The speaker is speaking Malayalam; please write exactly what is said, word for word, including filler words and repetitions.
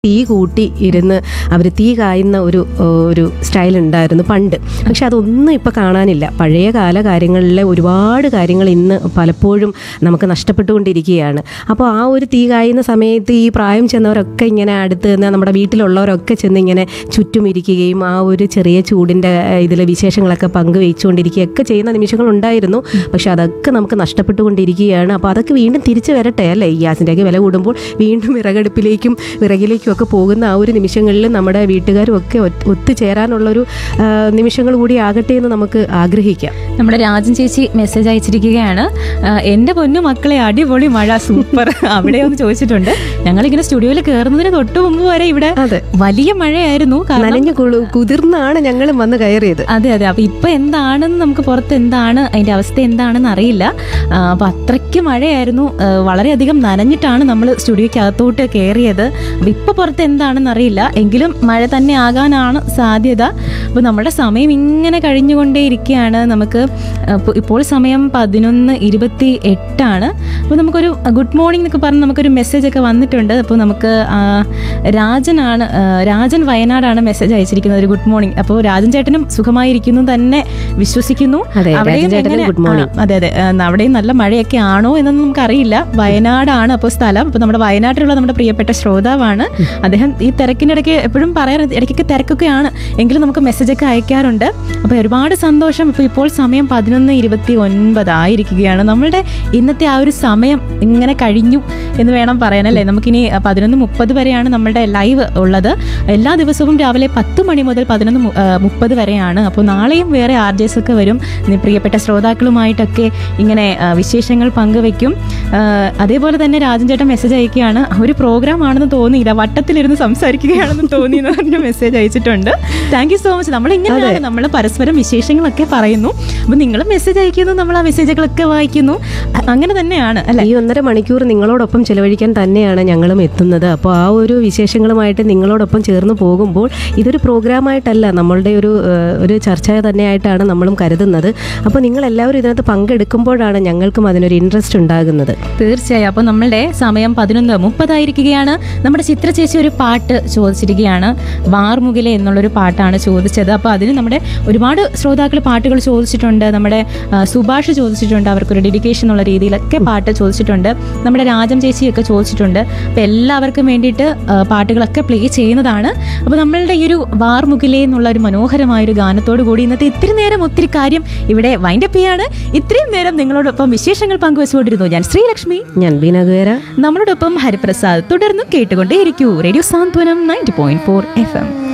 തീ കൂട്ടി ഇരുന്ന് അവർ തീ കായുന്ന ഒരു ഒരു സ്റ്റൈൽ ഉണ്ടായിരുന്നു പണ്ട്. പക്ഷെ അതൊന്നും ഇപ്പോൾ കാണാനില്ല. പഴയ കാല കാര്യങ്ങളിലെ ഒരുപാട് കാര്യങ്ങൾ ഇന്ന് പലപ്പോഴും നമുക്ക് നഷ്ടപ്പെട്ടുകൊണ്ടിരിക്കുകയാണ്. അപ്പോൾ ആ ഒരു തീ കായുന്ന സമയത്ത് ഈ പ്രായം ചെന്നവരൊക്കെ ഇങ്ങനെ അടുത്ത് നിന്ന് നമ്മുടെ വീട്ടിലുള്ളവരൊക്കെ ചെന്ന് ഇങ്ങനെ ചുറ്റും ഇരിക്കുകയും ആ ഒരു ചെറിയ ചൂടിൻ്റെ ഇതിലെ വിശേഷങ്ങളൊക്കെ പങ്കുവെച്ചുകൊണ്ടിരിക്കുകയൊക്കെ ചെയ്യുന്ന നിമിഷങ്ങളുണ്ടായിരുന്നു. പക്ഷെ അതൊക്കെ നമുക്ക് നഷ്ടപ്പെട്ടുകൊണ്ടിരിക്കുകയാണ്. അപ്പോൾ അതൊക്കെ വീണ്ടും തിരിച്ചു വരട്ടെ അല്ലേ? ഈ ഗ്യാസിൻ്റെയൊക്കെ വില കൂടുമ്പോൾ വീണ്ടും വിറകടുപ്പിലേക്കും വിറകിലേക്കും ഒക്കെ പോകുന്ന ആ ഒരു നിമിഷങ്ങളിൽ നമ്മുടെ വീട്ടുകാരും ഒക്കെ ഒത്തുചേരാനുള്ളൊരു നിമിഷങ്ങൾ കൂടി ആകട്ടെ എന്ന് നമുക്ക് ആഗ്രഹിക്കാം. നമ്മുടെ രാജൻ ചേച്ചി മെസ്സേജ് അയച്ചിരിക്കുകയാണ്. എൻ്റെ പൊന്നു മക്കളെ, അടിപൊളി മഴ, സൂപ്പർ. അവിടെ ഒന്ന് ചോദിച്ചിട്ടുണ്ട്. ഞങ്ങളിങ്ങനെ സ്റ്റുഡിയോയിൽ കയറുന്നതിന് തൊട്ട് മുമ്പ് വരെ ഇവിടെ വലിയ മഴയായിരുന്നു. നനഞ്ഞു കുതിർന്നാണ് ഞങ്ങൾ വന്ന് കയറിയത്. അതെ അതെ. അപ്പൊ ഇപ്പൊ എന്താണെന്ന് നമുക്ക് പുറത്ത് എന്താണ് അതിന്റെ അവസ്ഥ എന്താണെന്ന് അറിയില്ല. അപ്പൊ അത്രയ്ക്ക് മഴയായിരുന്നു. വളരെയധികം നനഞ്ഞിട്ടാണ് നമ്മൾ സ്റ്റുഡിയോയ്ക്ക് അകത്തോട്ട് കയറിയത്. അപ്പൊ ഇപ്പൊ പുറത്ത് എന്താണെന്ന് അറിയില്ല, എങ്കിലും മഴ തന്നെ ആകാനാണ് സാധ്യത. അപ്പോൾ നമ്മുടെ സമയം ഇങ്ങനെ കഴിഞ്ഞുകൊണ്ടേ ഇരിക്കുകയാണ്. നമുക്ക് ഇപ്പോൾ സമയം പതിനൊന്ന് ഇരുപത്തി എട്ടാണ്. അപ്പോൾ നമുക്കൊരു ഗുഡ് മോർണിംഗ് എന്നൊക്കെ പറഞ്ഞ് നമുക്കൊരു മെസ്സേജ് ഒക്കെ വന്നിട്ടുണ്ട്. അപ്പോൾ നമുക്ക് രാജനാണ് രാജൻ വയനാടാണ് മെസ്സേജ് അയച്ചിരിക്കുന്നത്, ഒരു ഗുഡ് മോർണിംഗ്. അപ്പോൾ രാജൻ ചേട്ടനും സുഖമായിരിക്കുന്നു തന്നെ വിശ്വസിക്കുന്നു. അവിടെയും അതെ അതെ അവിടെയും നല്ല മഴയൊക്കെ ആണോ എന്നൊന്നും നമുക്കറിയില്ല. വയനാടാണ് അപ്പോൾ സ്ഥലം. അപ്പോൾ നമ്മുടെ വയനാട്ടിലുള്ള നമ്മുടെ പ്രിയപ്പെട്ട ശ്രോതാവാണ് അദ്ദേഹം. ഈ തിരക്കിൻ്റെ ഇടയ്ക്ക് എപ്പോഴും പറയാറ് ഇടയ്ക്കൊക്കെ തിരക്കൊക്കെയാണ്, എങ്കിലും നമുക്ക് മെസ്സേജൊക്കെ അയക്കാറുണ്ട്. അപ്പോൾ ഒരുപാട് സന്തോഷം. ഇപ്പോൾ ഇപ്പോൾ സമയം പതിനൊന്ന് ഇരുപത്തി ഒൻപതായിരിക്കുകയാണ്. നമ്മളുടെ ഇന്നത്തെ ആ ഒരു സമയം ഇങ്ങനെ കഴിഞ്ഞു എന്ന് വേണം പറയാനല്ലേ. നമുക്കിനി പതിനൊന്ന് മുപ്പത് വരെയാണ് നമ്മളുടെ ലൈവ് ഉള്ളത്. എല്ലാ ദിവസവും രാവിലെ പത്ത് മണി മുതൽ പതിനൊന്ന് മുപ്പത് വരെയാണ്. അപ്പോൾ നാളെയും വേറെ ആർ ജെസ് ഒക്കെ വരും, പ്രിയപ്പെട്ട ശ്രോതാക്കളുമായിട്ടൊക്കെ ഇങ്ങനെ വിശേഷങ്ങൾ പങ്കുവെക്കും. അതേപോലെ തന്നെ രാജൻ ചേട്ടൻ മെസ്സേജ് അയക്കുകയാണ്, ഒരു പ്രോഗ്രാം ആണെന്ന് തോന്നിയില്ല, വട്ടത്തിലിരുന്ന് സംസാരിക്കുകയാണെന്ന് തോന്നി എന്ന് പറഞ്ഞ മെസ്സേജ് അയച്ചിട്ടുണ്ട്. Thank you so much. നമ്മളിങ്ങനെയാണ്, നമ്മൾ പരസ്പരം വിശേഷങ്ങളൊക്കെ പറയുന്നു. അപ്പോൾ നിങ്ങൾ മെസ്സേജ് അയക്കുന്നു, നമ്മൾ ആ മെസ്സേജുകളൊക്കെ വായിക്കുന്നു. അങ്ങനെ തന്നെയാണ് അല്ലെ. ഈ ഒന്നര മണിക്കൂർ നിങ്ങളോടൊപ്പം ചിലവഴിക്കാൻ തന്നെയാണ് ഞങ്ങളും എത്തുന്നത്. അപ്പോൾ ആ ഒരു വിശേഷങ്ങളുമായിട്ട് നിങ്ങളോടൊപ്പം ചേർന്ന് പോകുമ്പോൾ ഇതൊരു പ്രോഗ്രാമായിട്ടല്ല, നമ്മളുടെ ഒരു ഒരു ചർച്ച തന്നെയായിട്ടാണ് നമ്മളും കരുതുന്നത്. അപ്പോൾ നിങ്ങളെല്ലാവരും ഇതിനകത്ത് പങ്കെടുക്കുമ്പോഴാണ് ഞങ്ങൾക്കും അതിനൊരു ഇൻട്രസ്റ്റ് ഉണ്ടാകുന്നത്. തീർച്ചയായും. അപ്പോൾ നമ്മളുടെ സമയം പതിനൊന്ന് മുപ്പതായിരിക്കുകയാണ്. നമ്മുടെ ചിത്ര ചേച്ചി ഒരു പാട്ട് ചോദിച്ചിരിക്കുകയാണ്, വാർമുകിലെ എന്നുള്ളൊരു പാട്ടാണ് ചോദിച്ചത്. അപ്പോൾ അതിന് നമ്മുടെ ഒരുപാട് ശ്രോതാക്കൾ പാട്ടുകൾ ചോദിച്ചിട്ടുണ്ട്. നമ്മുടെ സുഭാഷ് ചോദിച്ചിട്ടുണ്ട്, അവർക്കൊരു ഡെഡിക്കേഷൻ എന്നുള്ള രീതിയിലൊക്കെ പാട്ട് ചോദിച്ചിട്ടുണ്ട്. നമ്മുടെ രാജം ചേച്ചിയൊക്കെ ചോദിച്ചിട്ടുണ്ട്. അപ്പോൾ എല്ലാവർക്കും വേണ്ടിയിട്ട് പാട്ടുകളൊക്കെ പ്ലേ ചെയ്യുന്നതാണ്. അപ്പോൾ നമ്മളുടെ ഈ ഒരു വാർമുകിലെ എന്നുള്ള ഒരു മനോഹരമായൊരു ഗാനത്തോടു കൂടി ഇന്നത്തെ ഇത്തിരി നേരം ഒത്തിരി കാര്യം ഇവിടെ വൈൻഡപ്പ് ചെയ്യാണ്. ഇത്രയും നേരം നിങ്ങളോടൊപ്പം വിശേഷങ്ങൾ പങ്കുവച്ചുകൊണ്ടിരുന്നു ഞാൻ ശ്രീലക്ഷ്മി, ഞാൻ ബീനഗുവേര, നമ്മളോടൊപ്പം ഹരിപ്രസാദ്. തുടർന്നും കേട്ടുകൊണ്ടേയിരിക്കൂ റേഡിയോ സാന്ത്വനം ninety point four F M.